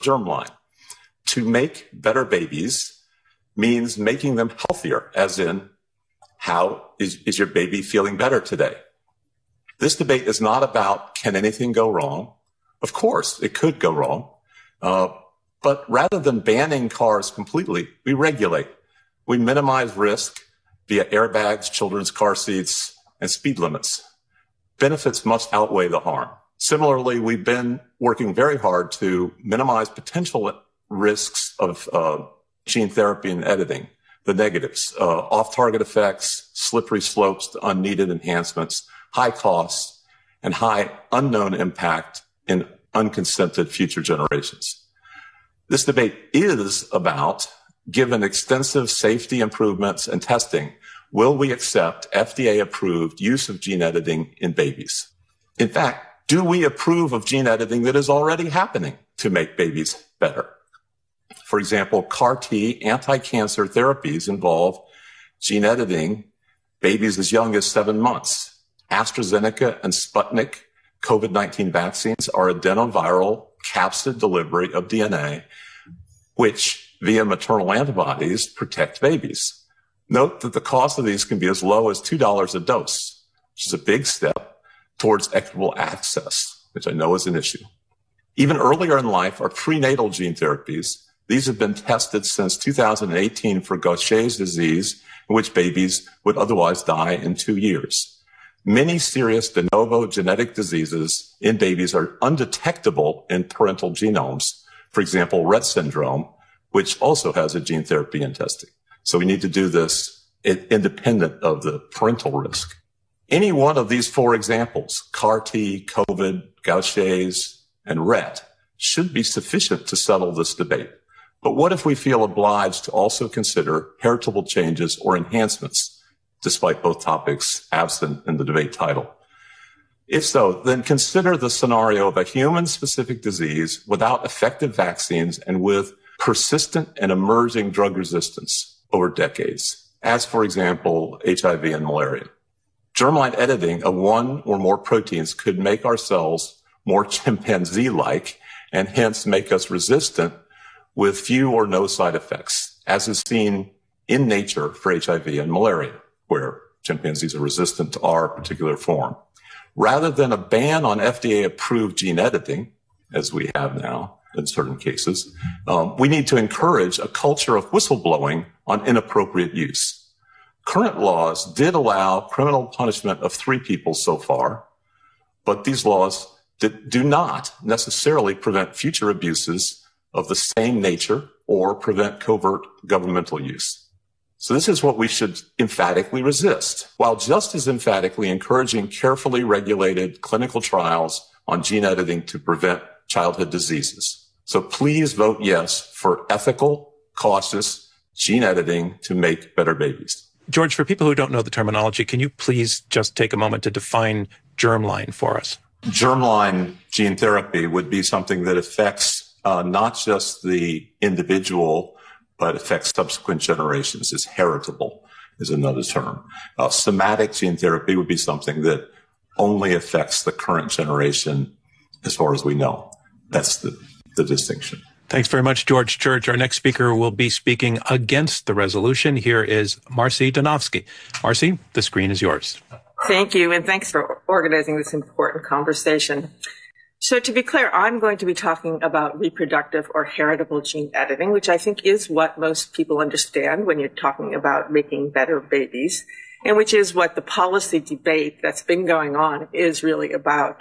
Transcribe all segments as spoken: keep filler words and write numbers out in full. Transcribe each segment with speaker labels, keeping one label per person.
Speaker 1: germline. To make better babies means making them healthier, as in, how is, is your baby feeling better today? This debate is not about, can anything go wrong? Of course, it could go wrong. Uh, but rather than banning cars completely, we regulate. We minimize risk via airbags, children's car seats, and speed limits. Benefits must outweigh the harm. Similarly, we've been working very hard to minimize potential risks of uh, gene therapy and editing, the negatives, uh, off-target effects, slippery slopes to unneeded enhancements, high costs, and high unknown impact in unconsented future generations. This debate is about, given extensive safety improvements and testing, will we accept F D A-approved use of gene editing in babies? In fact, do we approve of gene editing that is already happening to make babies better? For example, C A R T anti-cancer therapies involve gene editing babies as young as seven months. AstraZeneca and Sputnik COVID nineteen vaccines are adenoviral capsid delivery of D N A, which via maternal antibodies protect babies. Note that the cost of these can be as low as two dollars a dose, which is a big step towards equitable access, which I know is an issue. Even earlier in life are prenatal gene therapies. These have been tested since two thousand eighteen for Gaucher's disease, in which babies would otherwise die in two years. Many serious de novo genetic diseases in babies are undetectable in parental genomes. For example, Rett syndrome, which also has a gene therapy in testing. So we need to do this independent of the parental risk. Any one of these four examples, C A R T, COVID, Gaucher's, and Rett, should be sufficient to settle this debate. But what if we feel obliged to also consider heritable changes or enhancements, despite both topics absent in the debate title? If so, then consider the scenario of a human-specific disease without effective vaccines and with persistent and emerging drug resistance over decades, as, for example, H I V and malaria. Germline editing of one or more proteins could make our cells more chimpanzee-like and hence make us resistant with few or no side effects, as is seen in nature for H I V and malaria, where chimpanzees are resistant to our particular form. Rather than a ban on F D A-approved gene editing, as we have now in certain cases, um, we need to encourage a culture of whistleblowing on inappropriate use. Current laws did allow criminal punishment of three people so far, but these laws did, do not necessarily prevent future abuses of the same nature or prevent covert governmental use. So this is what we should emphatically resist, while just as emphatically encouraging carefully regulated clinical trials on gene editing to prevent childhood diseases. So please vote yes for ethical, cautious gene editing to make better babies.
Speaker 2: George, for people who don't know the terminology, can you please just take a moment to define germline for us?
Speaker 1: Germline gene therapy would be something that affects uh, not just the individual, but affects subsequent generations. Is heritable is another term. Uh, somatic gene therapy would be something that only affects the current generation as far as we know. That's the, the distinction.
Speaker 2: Thanks very much, George Church. Our next speaker will be speaking against the resolution. Here is Marcy Donofsky. Marcy, the screen is yours.
Speaker 3: Thank you, and thanks for organizing this important conversation. So to be clear, I'm going to be talking about reproductive or heritable gene editing, which I think is what most people understand when you're talking about making better babies, and which is what the policy debate that's been going on is really about.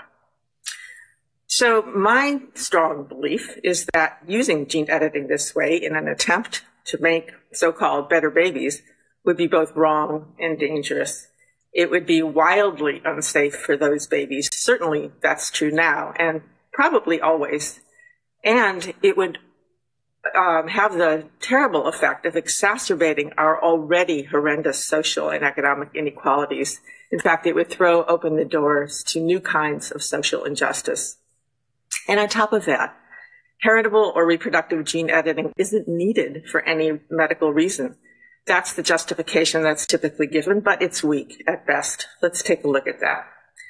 Speaker 3: So my strong belief is that using gene editing this way in an attempt to make so-called better babies would be both wrong and dangerous. It would be wildly unsafe for those babies. Certainly that's true now and probably always. And it would um, have the terrible effect of exacerbating our already horrendous social and economic inequalities. In fact, it would throw open the doors to new kinds of social injustice. And on top of that, heritable or reproductive gene editing isn't needed for any medical reason. That's the justification that's typically given, but it's weak at best. Let's take a look at that.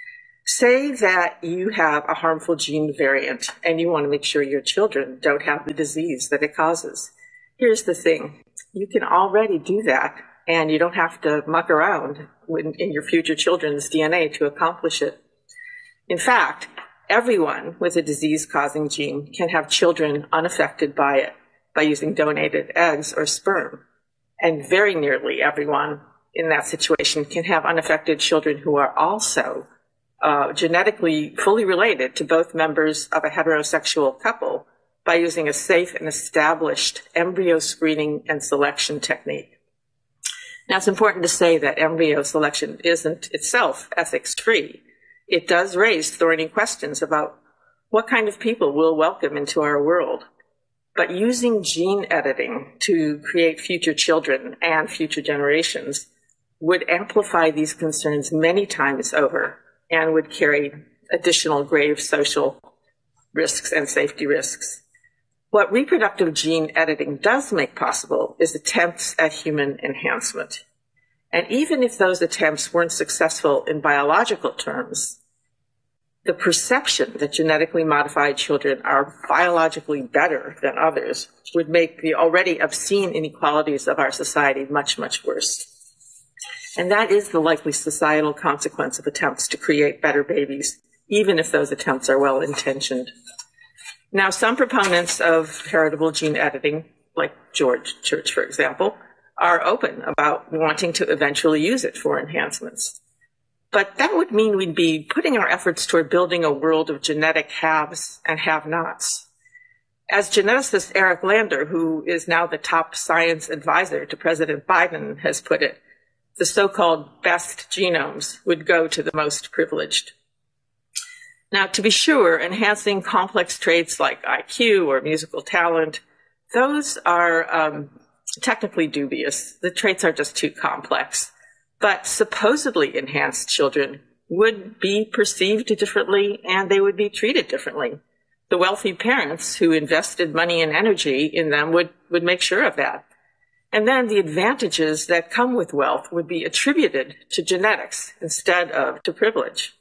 Speaker 3: Say that you have a harmful gene variant and you want to make sure your children don't have the disease that it causes. Here's the thing. You can already do that, and you don't have to muck around in your future children's D N A to accomplish it. In fact, everyone with a disease-causing gene can have children unaffected by it by using donated eggs or sperm. And very nearly everyone in that situation can have unaffected children who are also uh, genetically fully related to both members of a heterosexual couple by using a safe and established embryo screening and selection technique. Now, it's important to say that embryo selection isn't itself ethics-free. It does raise thorny questions about what kind of people we'll welcome into our world. But using gene editing to create future children and future generations would amplify these concerns many times over and would carry additional grave social risks and safety risks. What reproductive gene editing does make possible is attempts at human enhancement. And even if those attempts weren't successful in biological terms, the perception that genetically modified children are biologically better than others would make the already obscene inequalities of our society much, much worse. And that is the likely societal consequence of attempts to create better babies, even if those attempts are well-intentioned. Now, some proponents of heritable gene editing, like George Church, for example, are open about wanting to eventually use it for enhancements. But that would mean we'd be putting our efforts toward building a world of genetic haves and have-nots. As geneticist Eric Lander, who is now the top science advisor to President Biden, has put it, the so-called best genomes would go to the most privileged. Now, to be sure, enhancing complex traits like I Q or musical talent, those are um, technically dubious. The traits are just too complex. But supposedly enhanced children would be perceived differently and they would be treated differently. The wealthy parents who invested money and energy in them would, would make sure of that. And then the advantages that come with wealth would be attributed to genetics instead of to privilege.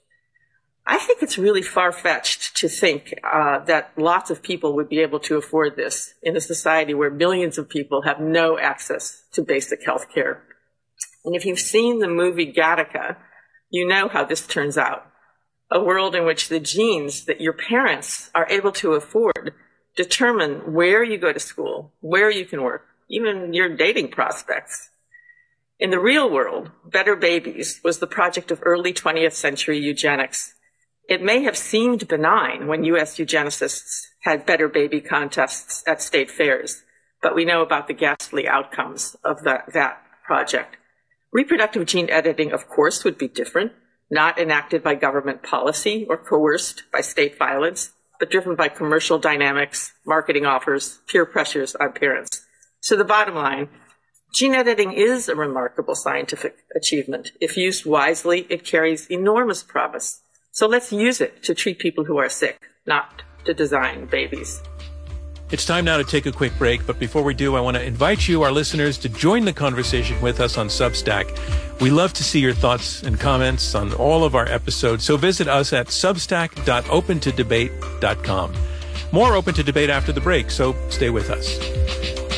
Speaker 3: I think it's really far-fetched to think uh, that lots of people would be able to afford this in a society where millions of people have no access to basic health care. And if you've seen the movie Gattaca, you know how this turns out. A world in which the genes that your parents are able to afford determine where you go to school, where you can work, even your dating prospects. In the real world, Better Babies was the project of early twentieth century eugenics. It may have seemed benign when U S eugenicists had better baby contests at state fairs, but we know about the ghastly outcomes of that, that project. Reproductive gene editing, of course, would be different, not enacted by government policy or coerced by state violence, but driven by commercial dynamics, marketing offers, peer pressures on parents. So the bottom line, gene editing is a remarkable scientific achievement. If used wisely, it carries enormous promise. So let's use it to treat people who are sick, not to design babies.
Speaker 2: It's time now to take a quick break, but before we do, I want to invite you, our listeners, to join the conversation with us on Substack. We love to see your thoughts and comments on all of our episodes, so visit us at substack dot open to debate dot com. More Open to Debate after the break, so stay with us.